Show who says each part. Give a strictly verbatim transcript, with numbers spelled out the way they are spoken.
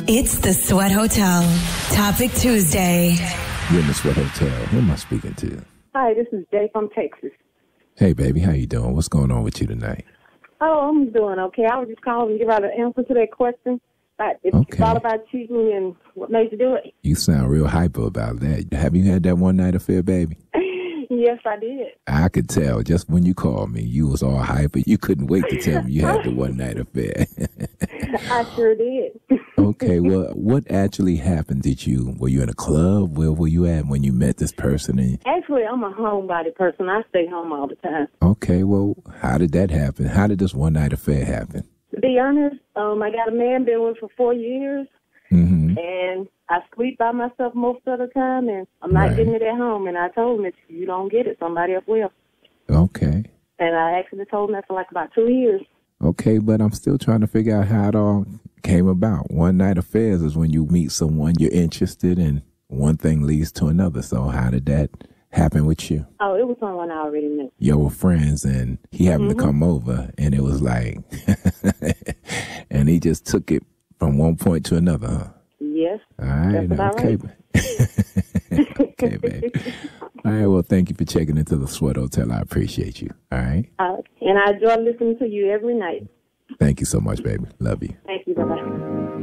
Speaker 1: It's the Sweat Hotel. Topic Tuesday.
Speaker 2: You're in the Sweat Hotel. Who am I speaking to?
Speaker 3: Hi, this is Jay from Texas.
Speaker 2: Hey, baby. How you doing? What's going on with you tonight?
Speaker 3: Oh, I'm doing okay. I was just calling to give out an answer to that question. About if
Speaker 2: Okay.
Speaker 3: you thought about cheating and what made you do it.
Speaker 2: You sound real hyper about that. Have you had that one night affair, baby?
Speaker 3: Yes, I did.
Speaker 2: I could tell just when you called me, you was all hyper. You couldn't wait to tell me you had the one night affair.
Speaker 3: I sure did.
Speaker 2: Okay, well, what actually happened? Did you, were you in a club? Where were you at when you met this person? And,
Speaker 3: Actually, I'm a homebody person. I stay home all the time.
Speaker 2: okay, well, how did that happen? How did this one night affair happen?
Speaker 3: To be honest, um, I got a man been with for four years,
Speaker 2: Mm-hmm.
Speaker 3: and I sleep by myself most of the time, and I'm not
Speaker 2: Right.
Speaker 3: getting it at home. And I told him, if you don't get it, somebody else will.
Speaker 2: Okay.
Speaker 3: And I actually told him that for like about two years.
Speaker 2: Okay, but I'm still trying to figure out how it all came about. One night affairs is when you meet someone you're interested in. One thing leads to another. So how did that happen with you?
Speaker 3: Oh, it was someone I already knew.
Speaker 2: You were friends and he happened
Speaker 3: Mm-hmm.
Speaker 2: to come over and it was like, and he just took it from one point to another, huh?
Speaker 3: Yes.
Speaker 2: All right.
Speaker 3: That's about
Speaker 2: Okay.
Speaker 3: right.
Speaker 2: Okay, baby. All right. Well, thank you for checking into the Sweat Hotel. I appreciate you. All right.
Speaker 3: Uh, and I enjoy listening to you every night.
Speaker 2: Thank you so much, baby. Love you.
Speaker 3: Thank you. Bye-bye.